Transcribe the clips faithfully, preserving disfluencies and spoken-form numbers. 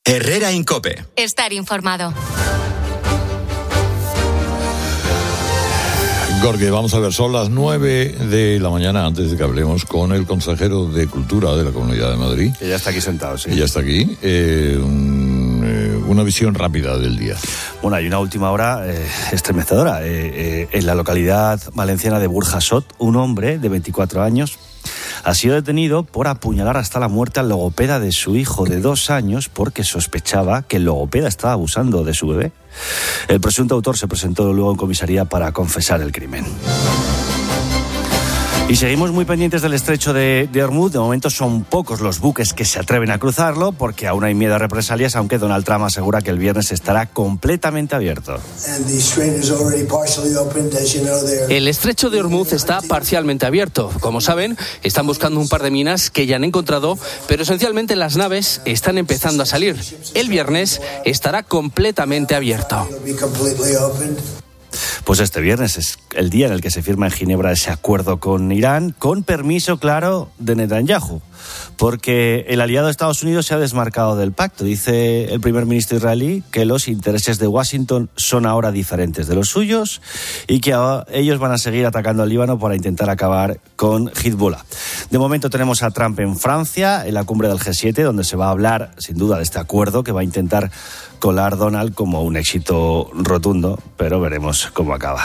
Herrera en COPE. Estar informado. Gorge, vamos a ver, son las nueve de la mañana, antes de que hablemos con el consejero de Cultura de la Comunidad de Madrid. Que ya está aquí sentado, sí. Que ya está aquí. Eh, un, eh, una visión rápida del día. Bueno, hay una última hora eh, estremecedora. Eh, eh, en la localidad valenciana de Burjasot, un hombre de veinticuatro años ha sido detenido por apuñalar hasta la muerte al logopeda de su hijo de dos años porque sospechaba que el logopeda estaba abusando de su bebé. El presunto autor se presentó luego en comisaría para confesar el crimen. Y seguimos muy pendientes del estrecho de, de Hormuz. De momento son pocos los buques que se atreven a cruzarlo porque aún hay miedo a represalias, aunque Donald Trump asegura que el viernes estará completamente abierto. El estrecho de Hormuz está parcialmente abierto. Como saben, están buscando un par de minas que ya han encontrado, pero esencialmente las naves están empezando a salir. El viernes estará completamente abierto. Pues este viernes es el día en el que se firma en Ginebra ese acuerdo con Irán, con permiso, claro, de Netanyahu, porque el aliado de Estados Unidos se ha desmarcado del pacto. Dice el primer ministro israelí que los intereses de Washington son ahora diferentes de los suyos y que ellos van a seguir atacando al Líbano para intentar acabar con Hezbollah. De momento tenemos a Trump en Francia, en la cumbre del G siete, donde se va a hablar, sin duda, de este acuerdo que va a intentar colar Donald como un éxito rotundo, pero veremos cómo acaba.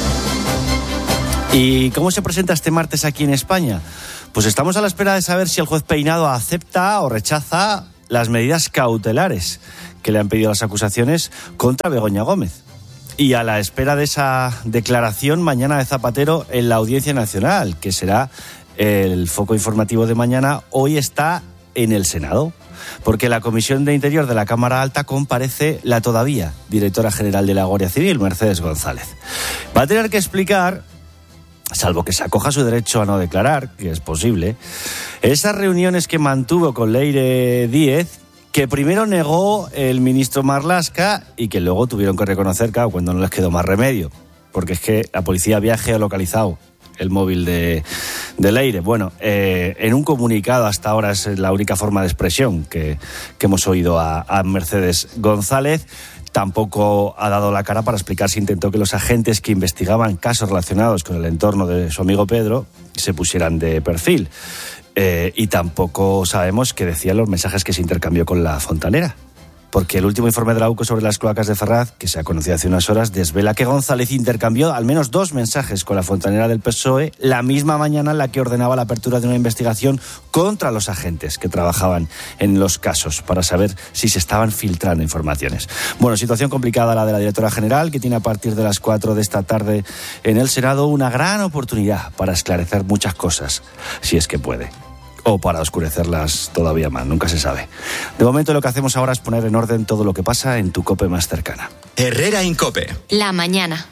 ¿Y cómo se presenta este martes aquí en España? Pues estamos a la espera de saber si el juez Peinado acepta o rechaza las medidas cautelares que le han pedido las acusaciones contra Begoña Gómez. Y a la espera de esa declaración mañana de Zapatero en la Audiencia Nacional, que será el foco informativo de mañana, hoy está en el Senado, porque la Comisión de Interior de la Cámara Alta comparece la todavía directora general de la Guardia Civil, Mercedes González. Va a tener que explicar, salvo que se acoja a su derecho a no declarar, que es posible, esas reuniones que mantuvo con Leire Díez, que primero negó el ministro Marlaska y que luego tuvieron que reconocer, claro, cuando no les quedó más remedio, porque es que la policía había geolocalizado el móvil de, de Leire. Bueno, eh, en un comunicado hasta ahora es la única forma de expresión que, que hemos oído a, a Mercedes González. Tampoco ha dado la cara para explicar si intentó que los agentes que investigaban casos relacionados con el entorno de su amigo Pedro se pusieran de perfil. Eh, y tampoco sabemos qué decían los mensajes que se intercambió con la fontanera. Porque el último informe de la U C O sobre las cloacas de Ferraz, que se ha conocido hace unas horas, desvela que González intercambió al menos dos mensajes con la fontanera del P S O E la misma mañana en la que ordenaba la apertura de una investigación contra los agentes que trabajaban en los casos para saber si se estaban filtrando informaciones. Bueno, situación complicada la de la directora general, que tiene a partir de las cuatro de esta tarde en el Senado una gran oportunidad para esclarecer muchas cosas, si es que puede. O para oscurecerlas todavía más, nunca se sabe. De momento lo que hacemos ahora es poner en orden todo lo que pasa en tu COPE más cercana. Herrera en COPE. La mañana.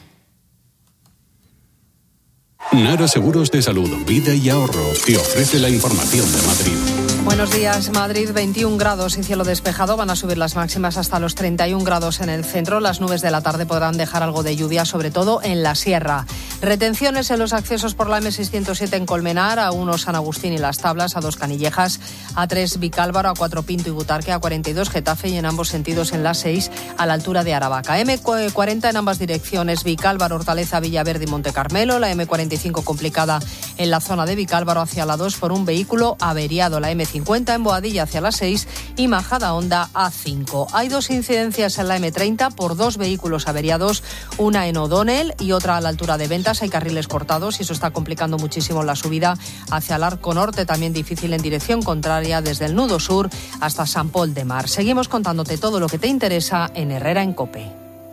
Nara Seguros de Salud, Vida y Ahorro te ofrece la información de Madrid. Buenos días, Madrid, veintiún grados y cielo despejado. Van a subir las máximas hasta los treinta y un grados en el centro. Las nubes de la tarde podrán dejar algo de lluvia, sobre todo en la sierra. Retenciones en los accesos por la eme seiscientos siete en Colmenar, a uno San Agustín y Las Tablas, a dos Canillejas, a tres Vicálvaro, a cuatro Pinto y Butarque, a cuarenta y dos Getafe y en ambos sentidos en la seis a la altura de Aravaca. eme cuarenta en ambas direcciones, Vicálvaro, Hortaleza, Villaverde y Montecarmelo. La eme cuarenta y cinco complicada en la zona de Vicálvaro hacia la dos por un vehículo averiado. La eme cincuenta en Boadilla hacia la seis y Majadahonda a cinco. Hay dos incidencias en la eme treinta por dos vehículos averiados, una en O'Donnell y otra a la altura de Ventas. Hay carriles cortados y eso está complicando muchísimo la subida hacia el Arco Norte, también difícil en dirección contraria desde el nudo sur hasta San Pol de Mar. Seguimos contándote todo lo que te interesa en Herrera en COPE.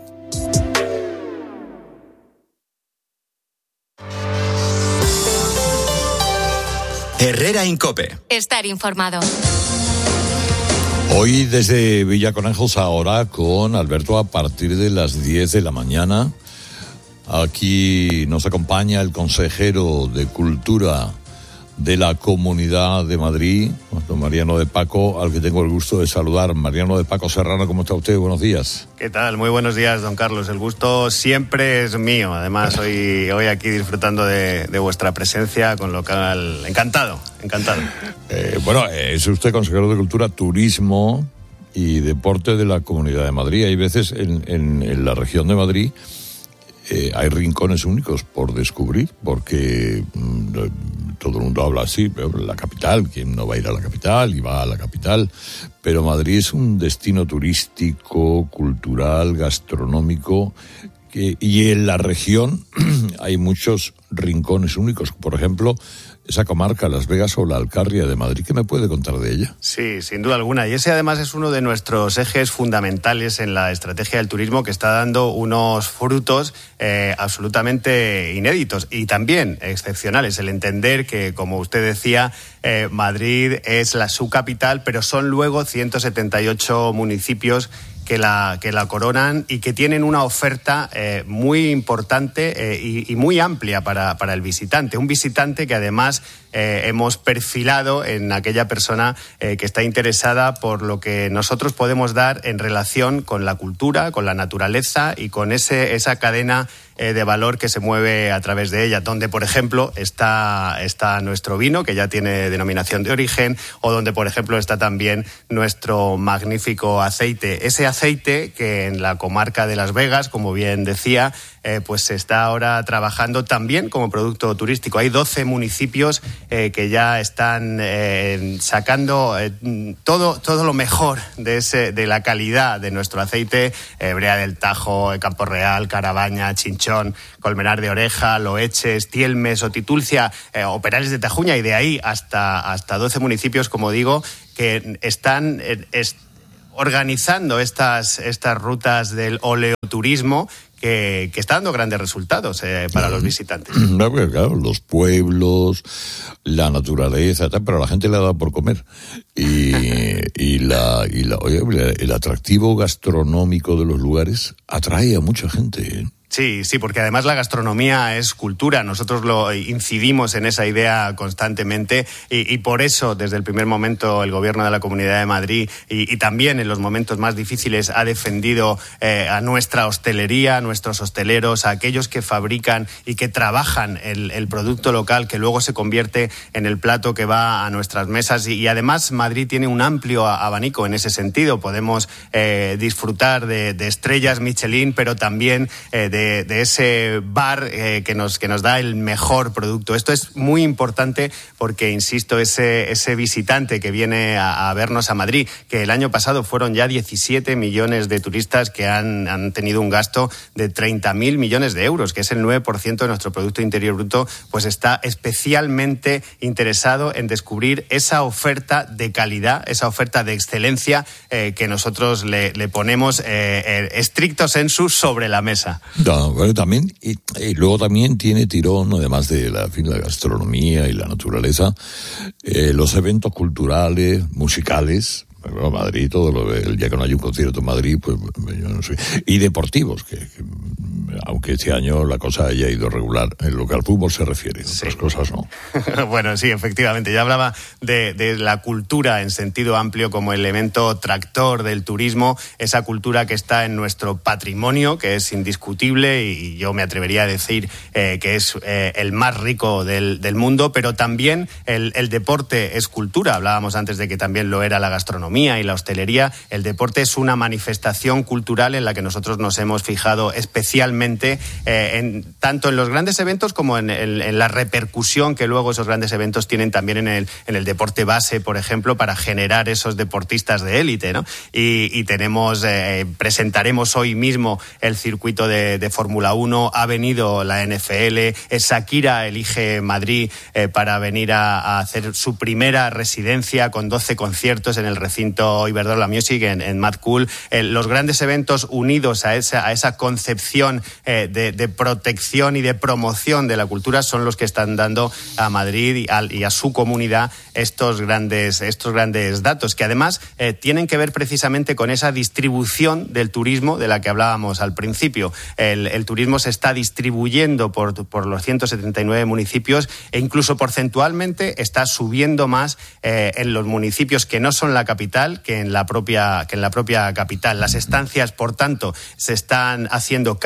Herrera en COPE. Estar informado. Hoy desde Villaconejos ahora con Alberto a partir de las diez de la mañana. Aquí nos acompaña el consejero de Cultura de la Comunidad de Madrid, don Mariano de Paco, al que tengo el gusto de saludar. Mariano de Paco Serrano, ¿cómo está usted? Buenos días. ¿Qué tal? Muy buenos días, don Carlos. El gusto siempre es mío. Además, hoy, hoy aquí disfrutando de, de vuestra presencia, con lo cual, encantado, encantado. Eh, bueno, es usted consejero de Cultura, Turismo y deporte de la Comunidad de Madrid. Hay veces en, en, en la región de Madrid eh, hay rincones únicos por descubrir, porque mmm, todo el mundo habla así, pero la capital, ¿quién no va a ir a la capital? Y va a la capital. Pero Madrid es un destino turístico, cultural, gastronómico, que, y en la región hay muchos rincones únicos. Por ejemplo, esa comarca, Las Vegas o la Alcarria de Madrid. ¿Qué me puede contar de ella? Sí, sin duda alguna. Y ese además es uno de nuestros ejes fundamentales en la estrategia del turismo, que está dando unos frutos eh, absolutamente inéditos y también excepcionales. El entender que, como usted decía, eh, Madrid es la su capital, pero son luego ciento setenta y ocho municipios que la, que la coronan y que tienen una oferta eh, muy importante eh, y, y muy amplia para, para el visitante. Un visitante que además eh, hemos perfilado en aquella persona eh, que está interesada por lo que nosotros podemos dar en relación con la cultura, con la naturaleza y con ese, esa cadena eh, de valor que se mueve a través de ella, donde, por ejemplo, está, está nuestro vino, que ya tiene denominación de origen, o donde, por ejemplo, está también nuestro magnífico aceite. Ese aceite que en la comarca de Las Vegas, como bien decía, eh, pues se está ahora trabajando también como producto turístico. Hay doce municipios eh, que ya están eh, sacando eh, todo, todo lo mejor de, ese, de la calidad de nuestro aceite. Eh, Brea del Tajo, Campo Real, Carabaña, Chinchón, Colmenar de Oreja, Loeches, Tielmes, Otitulcia, eh, o Perales de Tajuña, y de ahí hasta, hasta doce municipios, como digo, que están eh, est- organizando estas, estas rutas del oleoturismo, Que, que está dando grandes resultados eh, para los visitantes. Claro, los pueblos, la naturaleza, tal, pero a la gente le ha dado por comer. Y, y, la, y la, oye, el atractivo gastronómico de los lugares atrae a mucha gente, ¿eh? Sí, sí, porque además la gastronomía es cultura. Nosotros lo incidimos en esa idea constantemente y, y por eso, desde el primer momento, el Gobierno de la Comunidad de Madrid y, y también en los momentos más difíciles ha defendido eh, a nuestra hostelería, a nuestros hosteleros, a aquellos que fabrican y que trabajan el, el producto local que luego se convierte en el plato que va a nuestras mesas. Y, y además Madrid tiene un amplio abanico en ese sentido. Podemos eh, disfrutar de, de estrellas Michelin, pero también eh, de De, de ese bar eh, que nos que nos da el mejor producto. Esto es muy importante porque, insisto, ese ese visitante que viene a, a vernos a Madrid, que el año pasado fueron ya diecisiete millones de turistas que han, han tenido un gasto de treinta mil millones de euros, que es el nueve por ciento de nuestro Producto Interior Bruto, pues está especialmente interesado en descubrir esa oferta de calidad, esa oferta de excelencia eh, que nosotros le, le ponemos eh, eh, estricto sensu sobre la mesa. No, bueno, también, y, y luego también tiene tirón, además de la, en fin, la gastronomía y la naturaleza, eh, los eventos culturales, musicales. Bueno, Madrid, todo lo, el día que no hay un concierto en Madrid, pues yo no sé. Y deportivos, que, que aunque este año la cosa haya ido regular en lo que al fútbol se refiere, en sí. Otras cosas no. Bueno, sí, efectivamente. Ya hablaba de, de la cultura en sentido amplio como elemento tractor del turismo, esa cultura que está en nuestro patrimonio, que es indiscutible y yo me atrevería a decir eh, que es eh, el más rico del, del mundo, pero también el, el deporte es cultura. Hablábamos antes de que también lo era la gastronomía y la hostelería. El deporte es una manifestación cultural en la que nosotros nos hemos fijado especialmente, eh, en, tanto en los grandes eventos como en, en, en la repercusión que luego esos grandes eventos tienen también en el, en el deporte base, por ejemplo, para generar esos deportistas de élite, ¿no? Y, y tenemos, eh, presentaremos hoy mismo el circuito de, de Fórmula uno, ha venido la N F L, Shakira elige Madrid eh, para venir a, a hacer su primera residencia con doce conciertos en el recinto Iberdrola Music en, en Mad Cool. Eh, los grandes eventos unidos a esa, a esa concepción eh, de, de protección y de promoción de la cultura son los que están dando a Madrid y a, y a su comunidad estos grandes, estos grandes datos, que además eh, tienen que ver precisamente con esa distribución del turismo de la que hablábamos al principio. El, el turismo se está distribuyendo por, por los ciento setenta y nueve municipios e incluso porcentualmente está subiendo más eh, en los municipios que no son la capital que en la propia que en la propia capital. Las estancias, por tanto, se están haciendo cada vez más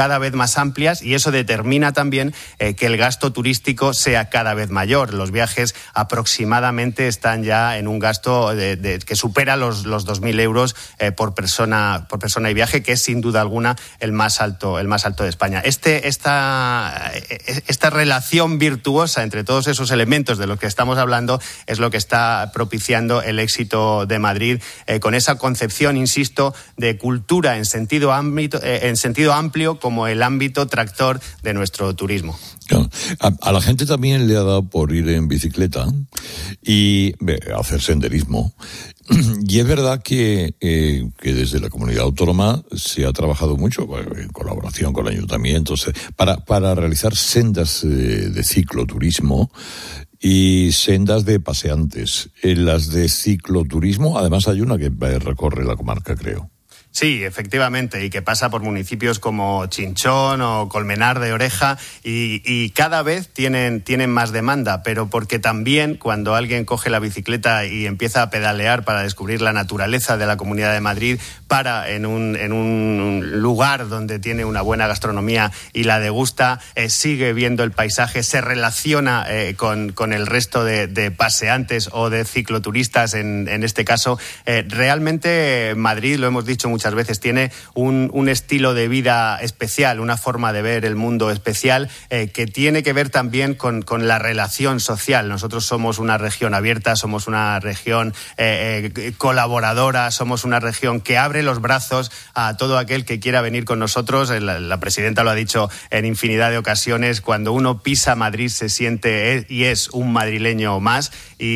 más amplias, y eso determina también eh, que el gasto turístico sea cada vez mayor. Los viajes aproximadamente están ya en un gasto de, de, que supera los, los dos mil euros eh, por persona por persona y viaje, que es sin duda alguna el más alto el más alto de España. Este esta esta relación virtuosa entre todos esos elementos de los que estamos hablando es lo que está propiciando el éxito de Madrid, eh, con esa concepción, insisto, de cultura en sentido ámbito, eh, en sentido amplio como el ámbito tractor de nuestro turismo. Claro. A, a la gente también le ha dado por ir en bicicleta y eh, hacer senderismo. Y es verdad que, eh, que desde la comunidad autónoma se ha trabajado mucho en colaboración con ayuntamientos para, para realizar sendas de, de cicloturismo y sendas de paseantes. En las de cicloturismo, además hay una que recorre la comarca, creo. Sí, efectivamente, y que pasa por municipios como Chinchón o Colmenar de Oreja, y, y cada vez tienen, tienen más demanda, pero porque también cuando alguien coge la bicicleta y empieza a pedalear para descubrir la naturaleza de la Comunidad de Madrid, para en un, en un lugar donde tiene una buena gastronomía y la degusta, eh, sigue viendo el paisaje, se relaciona eh, con, con el resto de, de paseantes o de cicloturistas en, en este caso. Eh, realmente Madrid, lo hemos dicho muchas veces, tiene un, un estilo de vida especial, una forma de ver el mundo especial, eh, que tiene que ver también con, con la relación social. Nosotros somos una región abierta, somos una región eh, eh, colaboradora, somos una región que abre los brazos a todo aquel que quiera venir con nosotros. La, la presidenta lo ha dicho en infinidad de ocasiones: cuando uno pisa Madrid se siente y es un madrileño más,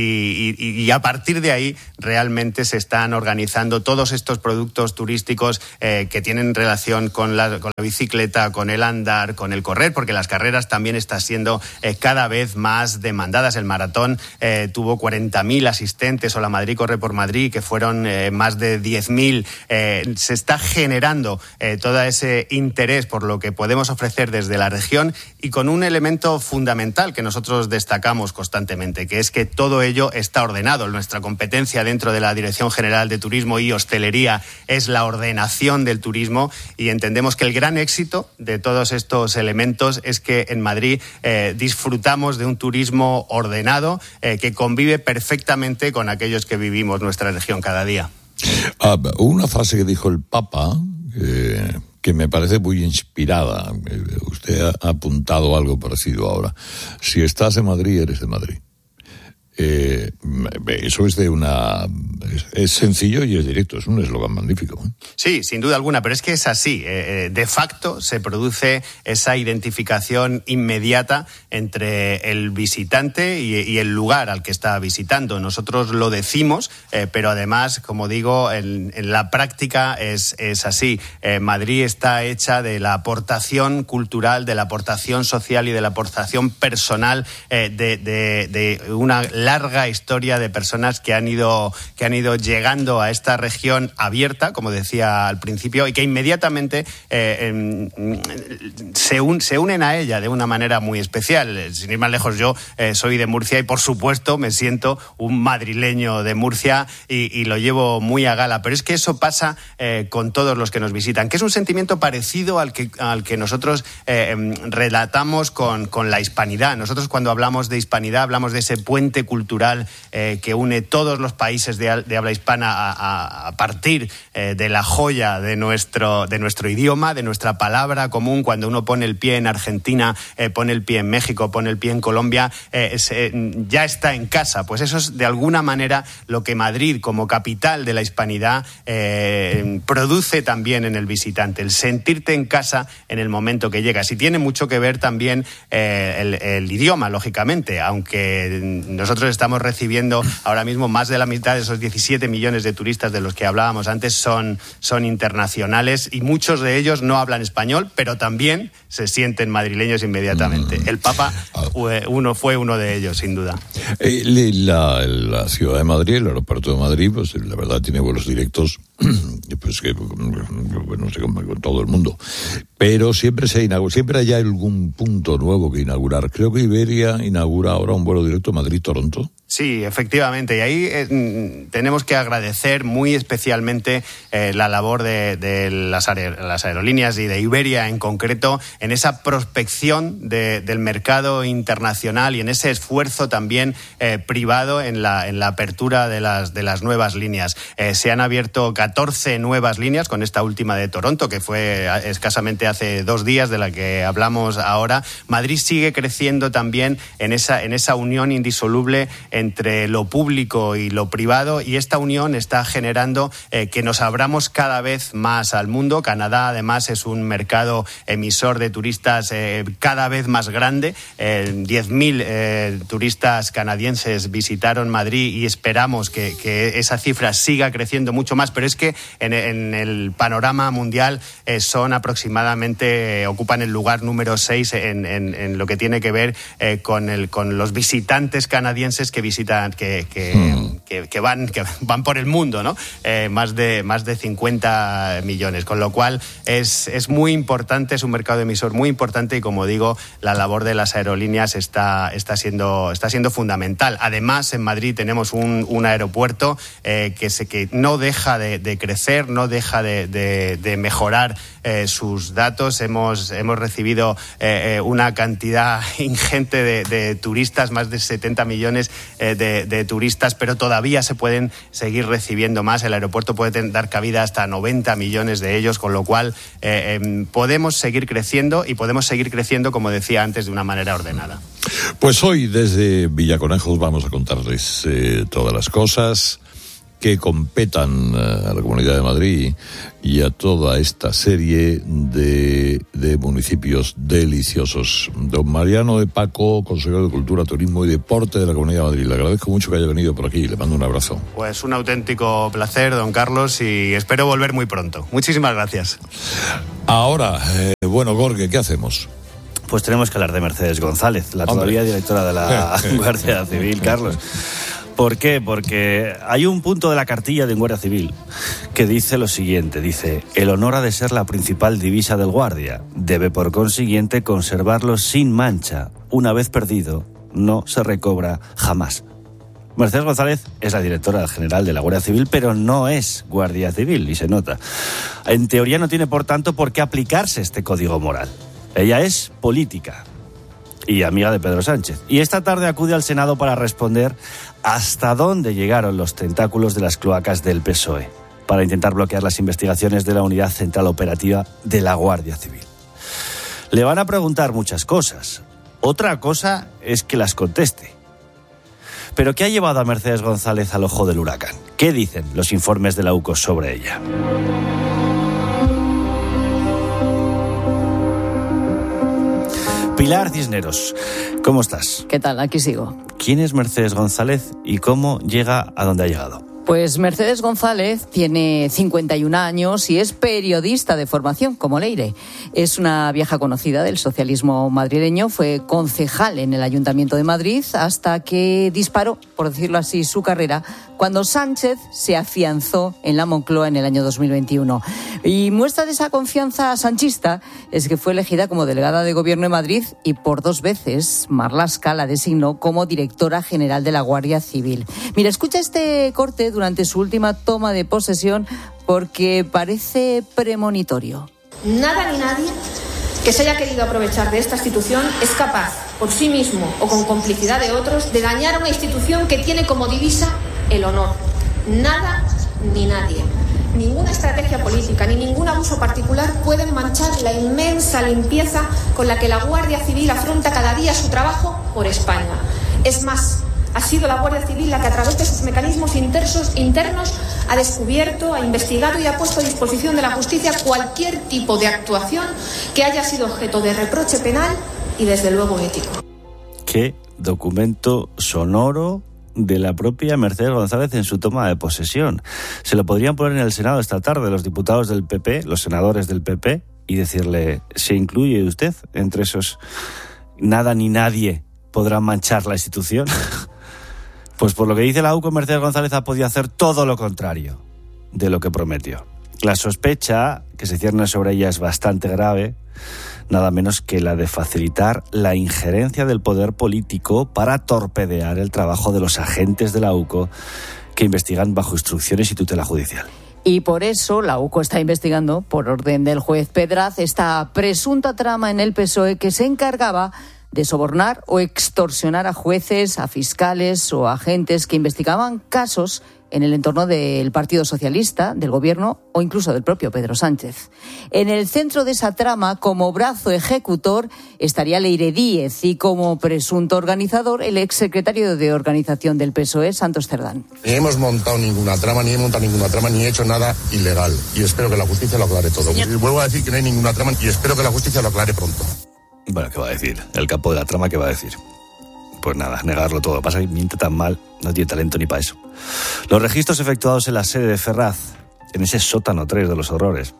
y, y, y a partir de ahí realmente se están organizando todos estos productos turísticos Eh, que tienen relación con la, con la bicicleta, con el andar, con el correr, porque las carreras también están siendo eh, cada vez más demandadas. El maratón eh, tuvo cuarenta mil asistentes, o la Madrid Corre por Madrid, que fueron eh, más de diez mil. Eh, se está generando eh, todo ese interés por lo que podemos ofrecer desde la región, y con un elemento fundamental que nosotros destacamos constantemente, que es que todo ello está ordenado. Nuestra competencia dentro de la Dirección General de Turismo y Hostelería es la ordenación del turismo, y entendemos que el gran éxito de todos estos elementos es que en Madrid eh, disfrutamos de un turismo ordenado, eh, que convive perfectamente con aquellos que vivimos nuestra región cada día. Ah, una frase que dijo el Papa eh, que me parece muy inspirada. Usted ha apuntado algo parecido ahora. Si estás en Madrid, eres de Madrid. Eh, eso es de una es, es sencillo y es directo, es un eslogan magnífico, ¿eh? Sí, sin duda alguna, pero es que es así. Eh, de facto se produce esa identificación inmediata entre el visitante y, y el lugar al que está visitando. Nosotros lo decimos, eh, pero además, como digo, en, en la práctica es, es así. Eh, Madrid está hecha de la aportación cultural, de la aportación social y de la aportación personal eh, de, de, de una larga historia de personas que han ido que han ido llegando a esta región abierta, como decía al principio, y que inmediatamente eh, eh, se, un, se unen a ella de una manera muy especial. Sin ir más lejos, yo eh, soy de Murcia y por supuesto me siento un madrileño de Murcia y, y lo llevo muy a gala, pero es que eso pasa eh, con todos los que nos visitan, que es un sentimiento parecido al que, al que nosotros eh, relatamos con, con la hispanidad. Nosotros, cuando hablamos de hispanidad, hablamos de ese puente cultural eh, que une todos los países de, de habla hispana a, a, a partir eh, de la joya de nuestro, de nuestro idioma, de nuestra palabra común. Cuando uno pone el pie en Argentina, eh, pone el pie en México, pone el pie en Colombia, eh, se, ya está en casa. Pues eso es de alguna manera lo que Madrid, como capital de la hispanidad, eh, produce también en el visitante, el sentirte en casa en el momento que llegas. Y tiene mucho que ver también eh, el, el idioma, lógicamente, aunque nosotros estamos recibiendo ahora mismo más de la mitad de esos diecisiete millones de turistas de los que hablábamos antes son, son internacionales, y muchos de ellos no hablan español, pero también se sienten madrileños inmediatamente. Mm. El Papa uno fue uno de ellos, sin duda. Eh, la, la ciudad de Madrid, el aeropuerto de Madrid, pues la verdad tiene vuelos directos, pues que no sé, con todo el mundo. Pero siempre se inaugura, siempre hay algún punto nuevo que inaugurar. Creo que Iberia inaugura ahora un vuelo directo Madrid-Toronto. Sí, efectivamente. Y ahí eh, tenemos que agradecer muy especialmente eh, la labor de, de las, aer- las aerolíneas y de Iberia en concreto en esa prospección de, del mercado internacional y en ese esfuerzo también eh, privado en la, en la apertura de las, de las nuevas líneas. Eh, se han abierto catorce nuevas líneas con esta última de Toronto, que fue escasamente hace dos días de la que hablamos ahora. Madrid sigue creciendo también en esa, en esa unión indisoluble entre lo público y lo privado, y esta unión está generando eh, que nos abramos cada vez más al mundo. Canadá, además, es un mercado emisor de turistas eh, cada vez más grande. Eh, diez mil eh, turistas canadienses visitaron Madrid y esperamos que, que esa cifra siga creciendo mucho más, pero es que en, en el panorama mundial eh, son aproximadamente, eh, ocupan el lugar número seis en, en, en lo que tiene que ver eh, con, el, con los visitantes canadienses que visitan, que, que, hmm. que, que, van, que van por el mundo, ¿no? Eh, más de más de cincuenta millones, con lo cual es, es muy importante, es un mercado emisor muy importante y, como digo, la labor de las aerolíneas está, está, siendo, está siendo fundamental. Además, en Madrid tenemos un, un aeropuerto eh, que, se, que no deja de, de crecer, no deja de, de, de mejorar eh, sus datos. Hemos, hemos recibido eh, una cantidad ingente de, de turistas, más de setenta millones eh, de, de turistas, pero todavía se pueden seguir recibiendo más. El aeropuerto puede ten, dar cabida hasta noventa millones de ellos, con lo cual eh, eh, podemos seguir creciendo y podemos seguir creciendo, como decía antes, de una manera ordenada. Pues hoy desde Villaconejos vamos a contarles eh, todas las cosas que competan a la Comunidad de Madrid y a toda esta serie de, de municipios deliciosos. Don Mariano de Paco, consejero de Cultura, Turismo y Deporte de la Comunidad de Madrid. Le agradezco mucho que haya venido por aquí. Le mando un abrazo. Pues un auténtico placer, don Carlos, y espero volver muy pronto. Muchísimas gracias. Ahora, eh, bueno, Gorge, ¿qué hacemos? Pues tenemos que hablar de Mercedes González, la todavía directora de la Guardia Civil, Carlos. ¿Por qué? Porque hay un punto de la cartilla de un guardia civil que dice lo siguiente, dice: el honor ha de ser la principal divisa del guardia, debe por consiguiente conservarlo sin mancha, una vez perdido, no se recobra jamás. Mercedes González es la directora general de la Guardia Civil, pero no es guardia civil, y se nota. En teoría no tiene, por tanto, por qué aplicarse este código moral. Ella es política y amiga de Pedro Sánchez. Y esta tarde acude al Senado para responder hasta dónde llegaron los tentáculos de las cloacas del P S O E, para intentar bloquear las investigaciones de la Unidad Central Operativa de la Guardia Civil. Le van a preguntar muchas cosas. Otra cosa es que las conteste. Pero ¿qué ha llevado a Mercedes González al ojo del huracán? ¿Qué dicen los informes de la U C O S sobre ella? Pilar Cisneros, ¿cómo estás? ¿Qué tal? Aquí sigo. ¿Quién es Mercedes González y cómo llega a donde ha llegado? Pues Mercedes González tiene cincuenta y un años y es periodista de formación, como Leire. Es una vieja conocida del socialismo madrileño, fue concejal en el Ayuntamiento de Madrid hasta que disparó, por decirlo así, su carrera cuando Sánchez se afianzó en la Moncloa en el año dos mil veintiuno. Y muestra de esa confianza sanchista es que fue elegida como delegada de Gobierno de Madrid y por dos veces Marlaska la designó como directora general de la Guardia Civil. Mira, escucha este corte durante su última toma de posesión porque parece premonitorio. Nada ni nadie que se haya querido aprovechar de esta institución es capaz, por sí mismo o con complicidad de otros, de dañar a una institución que tiene como divisa el honor. Nada ni nadie. Ninguna estrategia política ni ningún abuso particular pueden manchar la inmensa limpieza con la que la Guardia Civil afronta cada día su trabajo por España. Es más, ha sido la Guardia Civil la que a través de sus mecanismos internos, internos ha descubierto, ha investigado y ha puesto a disposición de la justicia cualquier tipo de actuación que haya sido objeto de reproche penal y desde luego ético. ¿Qué documento sonoro de la propia Mercedes González en su toma de posesión? Se lo podrían poner en el Senado esta tarde los diputados del P P, los senadores del P P, y decirle: ¿se incluye usted entre esos nada ni nadie podrá manchar la institución? Pues por lo que dice la U C O, Mercedes González ha podido hacer todo lo contrario de lo que prometió. La sospecha que se cierne sobre ella es bastante grave Nada menos que la de facilitar la injerencia del poder político para torpedear el trabajo de los agentes de la U C O que investigan bajo instrucciones y tutela judicial. Y por eso la U C O está investigando, por orden del juez Pedraz, esta presunta trama en el P S O E que se encargaba de sobornar o extorsionar a jueces, a fiscales o a agentes que investigaban casos en el entorno del Partido Socialista, del Gobierno o incluso del propio Pedro Sánchez. En el centro de esa trama, como brazo ejecutor, estaría Leire Díez y como presunto organizador el exsecretario de Organización del P S O E, Santos Cerdán. Ni hemos montado ninguna trama, ni he montado ninguna trama, ni he hecho nada ilegal. Y espero que la justicia lo aclare todo. Y vuelvo a decir que no hay ninguna trama y espero que la justicia lo aclare pronto. Bueno, ¿qué va a decir? El capo de la trama, ¿qué va a decir? Pues nada, negarlo todo. Pasa que miente tan mal, no tiene talento ni para eso. Los registros efectuados en la sede de Ferraz, en ese sótano tres de los horrores,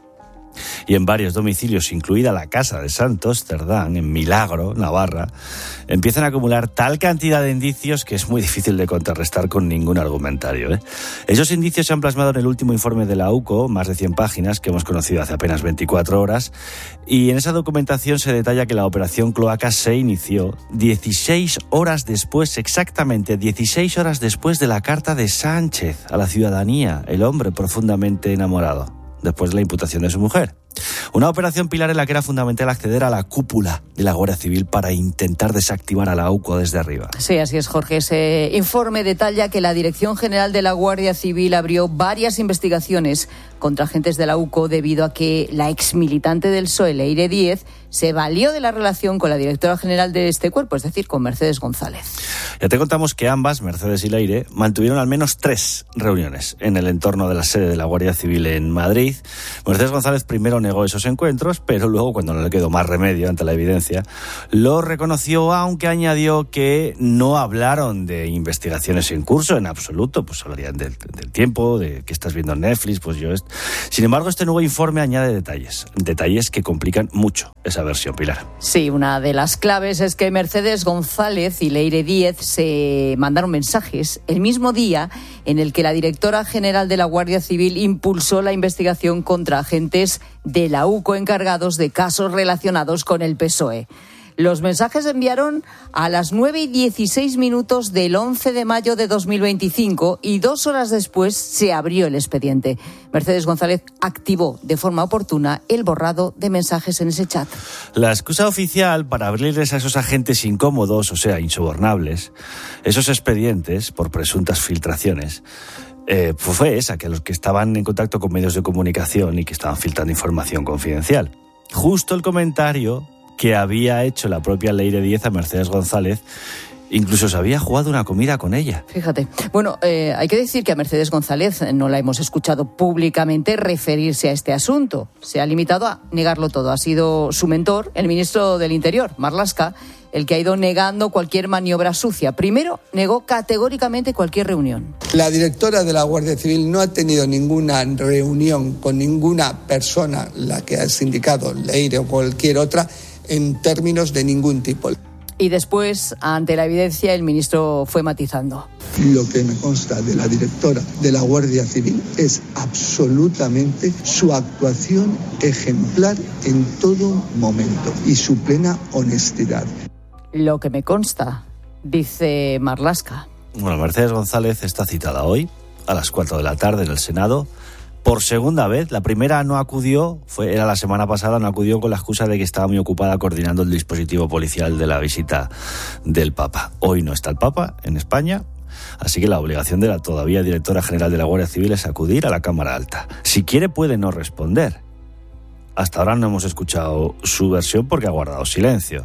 y en varios domicilios, incluida la casa de Santos Cerdán, en Milagro, Navarra, empiezan a acumular tal cantidad de indicios que es muy difícil de contrarrestar con ningún argumentario, ¿eh? Esos indicios se han plasmado en el último informe de la U C O, más de cien páginas, que hemos conocido hace apenas veinticuatro horas, y en esa documentación se detalla que la operación Cloaca se inició dieciséis horas después, exactamente dieciséis horas después de la carta de Sánchez a la ciudadanía, el hombre profundamente enamorado, después de la imputación de su mujer. Una operación pilar en la que era fundamental acceder a la cúpula de la Guardia Civil para intentar desactivar a la U C O desde arriba. Sí, así es, Jorge. Ese informe detalla que la Dirección General de la Guardia Civil abrió varias investigaciones contra agentes de la U C O debido a que la exmilitante del P S O E, Leire Díez, se valió de la relación con la directora general de este cuerpo, es decir, con Mercedes González. Ya te contamos que ambas, Mercedes y Leire, mantuvieron al menos tres reuniones en el entorno de la sede de la Guardia Civil en Madrid. Mercedes González primero negó esos encuentros, pero luego, cuando no le quedó más remedio ante la evidencia, lo reconoció, aunque añadió que no hablaron de investigaciones en curso en absoluto, pues hablarían del, del tiempo, de que estás viendo en Netflix, pues yo... Est... Sin embargo, este nuevo informe añade detalles, detalles que complican mucho esa versión, Pilar. Sí, una de las claves es que Mercedes González y Leire Díez se mandaron mensajes el mismo día en el que la directora general de la Guardia Civil impulsó la investigación contra agentes de la U C O encargados de casos relacionados con el P S O E. Los mensajes se enviaron a las nueve y dieciséis minutos del once de mayo de dos mil veinticinco y dos horas después se abrió el expediente. Mercedes González activó de forma oportuna el borrado de mensajes en ese chat. La excusa oficial para abrirles a esos agentes incómodos, o sea, insobornables, esos expedientes por presuntas filtraciones, eh, pues fue esa, que los que estaban en contacto con medios de comunicación y que estaban filtrando información confidencial. Justo el comentario que había hecho la propia Leire Díez a Mercedes González, incluso se había jugado una comida con ella. Fíjate. Bueno, eh, hay que decir que a Mercedes González no la hemos escuchado públicamente referirse a este asunto. Se ha limitado a negarlo todo. Ha sido su mentor, el ministro del Interior, Marlaska, el que ha ido negando cualquier maniobra sucia. Primero, negó categóricamente cualquier reunión. La directora de la Guardia Civil no ha tenido ninguna reunión con ninguna persona, la que has indicado, Leire o cualquier otra, en términos de ningún tipo. Y después, ante la evidencia, el ministro fue matizando. Lo que me consta de la directora de la Guardia Civil es absolutamente su actuación ejemplar en todo momento y su plena honestidad. Lo que me consta, dice Marlaska. Bueno, Mercedes González está citada hoy a las cuatro de la tarde en el Senado por segunda vez. La primera no acudió, fue era la semana pasada, no acudió con la excusa de que estaba muy ocupada coordinando el dispositivo policial de la visita del Papa. Hoy no está el Papa en España, así que la obligación de la todavía directora general de la Guardia Civil es acudir a la Cámara Alta. Si quiere puede no responder. Hasta ahora no hemos escuchado su versión porque ha guardado silencio.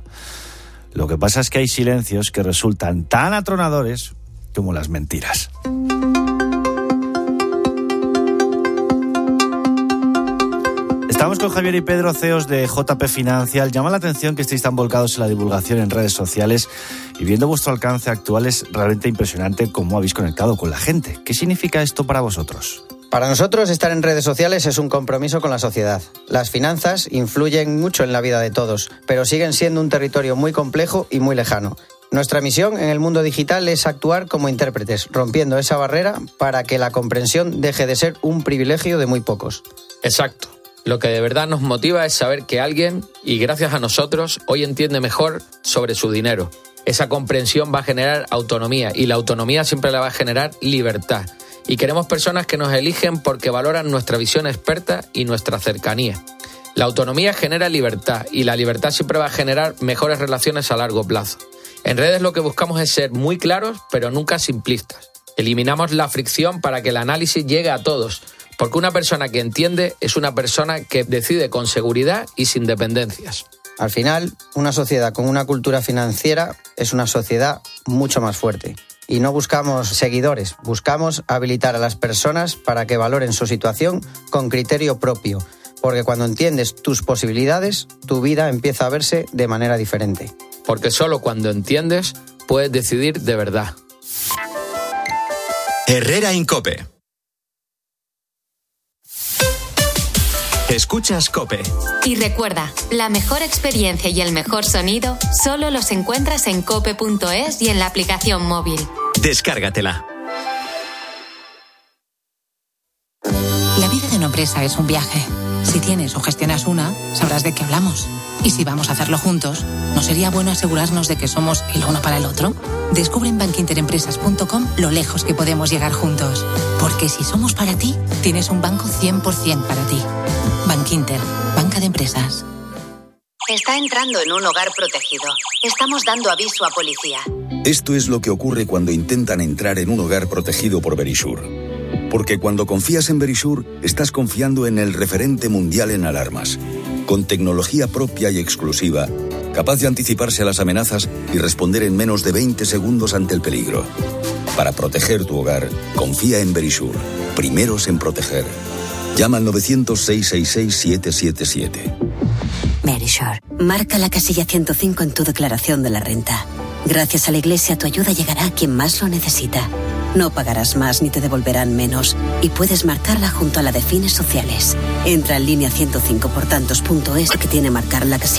Lo que pasa es que hay silencios que resultan tan atronadores como las mentiras. Estamos con Javier y Pedro, C E Os de J P Financial. Llama la atención que estéis tan volcados en la divulgación en redes sociales y viendo vuestro alcance actual es realmente impresionante cómo habéis conectado con la gente. ¿Qué significa esto para vosotros? Para nosotros, estar en redes sociales es un compromiso con la sociedad. Las finanzas influyen mucho en la vida de todos, pero siguen siendo un territorio muy complejo y muy lejano. Nuestra misión en el mundo digital es actuar como intérpretes, rompiendo esa barrera para que la comprensión deje de ser un privilegio de muy pocos. Exacto. Lo que de verdad nos motiva es saber que alguien, y gracias a nosotros, hoy entiende mejor sobre su dinero. Esa comprensión va a generar autonomía y la autonomía siempre la va a generar libertad. Y queremos personas que nos eligen porque valoran nuestra visión experta y nuestra cercanía. La autonomía genera libertad y la libertad siempre va a generar mejores relaciones a largo plazo. En redes lo que buscamos es ser muy claros, pero nunca simplistas. Eliminamos la fricción para que el análisis llegue a todos, porque una persona que entiende es una persona que decide con seguridad y sin dependencias. Al final, una sociedad con una cultura financiera es una sociedad mucho más fuerte. Y no buscamos seguidores, buscamos habilitar a las personas para que valoren su situación con criterio propio. Porque cuando entiendes tus posibilidades, tu vida empieza a verse de manera diferente. Porque solo cuando entiendes, puedes decidir de verdad. Herrera Incope. Escuchas COPE. Y recuerda, la mejor experiencia y el mejor sonido solo los encuentras en cope punto es y en la aplicación móvil. Descárgatela. La vida de una empresa es un viaje. Si tienes o gestionas una, sabrás de qué hablamos. Y si vamos a hacerlo juntos, ¿no sería bueno asegurarnos de que somos el uno para el otro? Descubre en bankinter empresas punto com lo lejos que podemos llegar juntos. Porque si somos para ti, tienes un banco cien por ciento para ti. Bankinter, banca de empresas. Está entrando en un hogar protegido. Estamos dando aviso a policía. Esto es lo que ocurre cuando intentan entrar en un hogar protegido por Verisure. Porque cuando confías en Verisure, estás confiando en el referente mundial en alarmas, con tecnología propia y exclusiva, capaz de anticiparse a las amenazas y responder en menos de veinte segundos ante el peligro. Para proteger tu hogar, confía en Verisure. Primeros en proteger. Llama al nueve cero cero, seis seis seis, siete siete siete. Verisure. Marca la casilla ciento cinco en tu declaración de la renta. Gracias a la Iglesia, tu ayuda llegará a quien más lo necesita. No pagarás más ni te devolverán menos. Y puedes marcarla junto a la de fines sociales. Entra en línea ciento cinco por tantos punto es que tiene marcar la casilla.